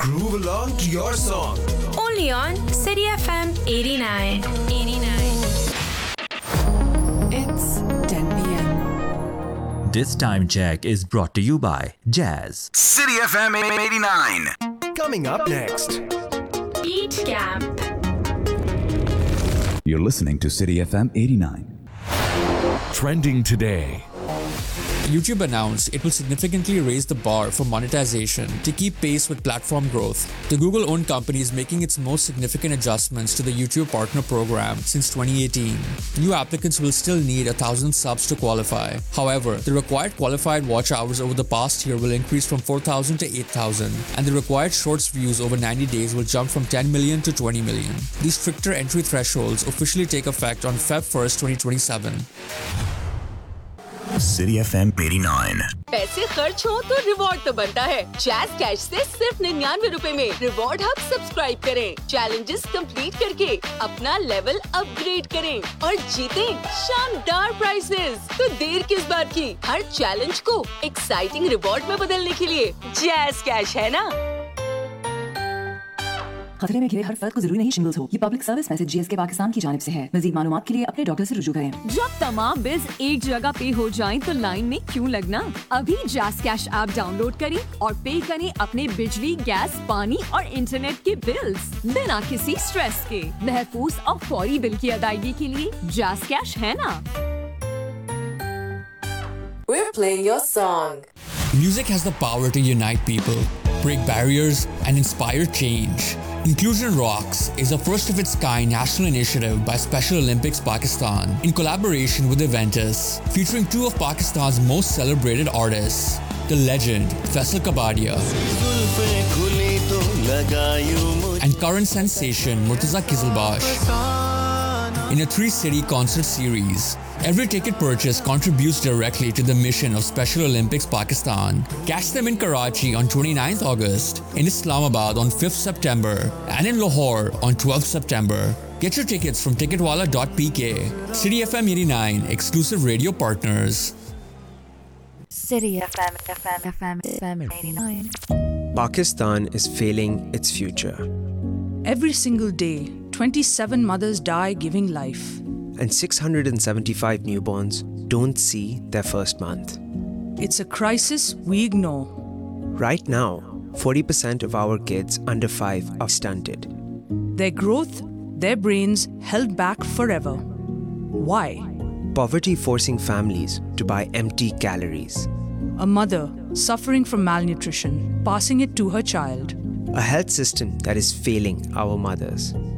groove along to your song. Only on City FM 89. 89. It's 10 p.m. This time check is brought to you by Jazz. City FM 89. Coming up next. Beat Camp. You're listening to City FM 89. Trending today. YouTube announced it will significantly raise the bar for monetization to keep pace with platform growth. The Google-owned company is making its most significant adjustments to the YouTube Partner Program since 2018. New applicants will still need 1,000 subs to qualify. However, the required qualified watch hours over the past year will increase from 4,000 to 8,000, and the required Shorts views over 90 days will jump from 10 million to 20 million. These stricter entry thresholds officially take effect on Feb 1st, 2027. City FM 89. पैसे खर्च हो तो reward तो बनता है। Jazz cash से सिर्फ 99 रुपए में रिवॉर्ड हब सब्सक्राइब करें, चैलेंजेस कंप्लीट करके अपना लेवल अपग्रेड करें और जीतें शानदार प्राइजेस। तो देर किस बात की, हर चैलेंज को एक्साइटिंग रिवॉर्ड में बदलने के लिए जैज कैश है ना। खतरे में घिरे हर फर्द को जरूरी नहीं शिंगल्स हो। ये public service message GSK Pakistan की जानिब से है। मज़ीद मालूमात के लिए अपने डॉक्टर से रुजू करें। जब तमाम बिल्स एक जगह पे हो जाएं तो लाइन में क्यों लगना? अभी जैज कैश ऐप डाउनलोड करें और पे करें अपने बिजली, गैस, पानी और इंटरनेट के बिल्स बिना किसी स्ट्रेस के। महफूज और फौरी बिल की अदायगी के लिए जैज कैश है ना। We're playing your song. Music has the power to unite people, break barriers, and inspire change. Inclusion Rocks is a first-of-its-kind national initiative by Special Olympics Pakistan in collaboration with Aventus, featuring two of Pakistan's most celebrated artists, the legend Faisal Kabadia and current sensation Murtaza Qizilbash. In a 3-city concert series, every ticket purchase contributes directly to the mission of Special Olympics Pakistan. Catch them in Karachi on 29th August, in Islamabad on 5th September, and in Lahore on 12th September. Get your tickets from ticketwala.pk. City FM 89, exclusive radio partners. City FM 89. Pakistan is failing its future. Every single day, 27 mothers die giving life. And 675 newborns don't see their first month. It's a crisis we ignore. Right now, 40% of our kids under 5 are stunted. Their growth, their brains held back forever. Why? Poverty forcing families to buy empty calories. A mother suffering from malnutrition, passing it to her child. A health system that is failing our mothers.